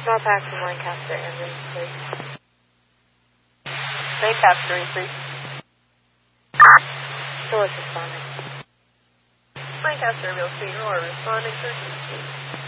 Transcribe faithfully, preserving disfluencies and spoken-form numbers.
Small pack from Lancaster, ambulance, please. Lancaster, three. Phyllis responding. Lancaster, ambulance, three, or responding, thirteen.